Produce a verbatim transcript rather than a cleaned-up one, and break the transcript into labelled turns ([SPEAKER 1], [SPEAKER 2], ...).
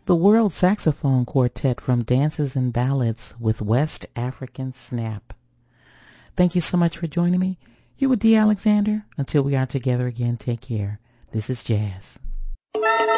[SPEAKER 1] the World Saxophone Quartet from Dances and Ballads with West African Snap. Thank you so much for joining me. You were Dee Alexander. Until we are together again, take care. This is Jazz.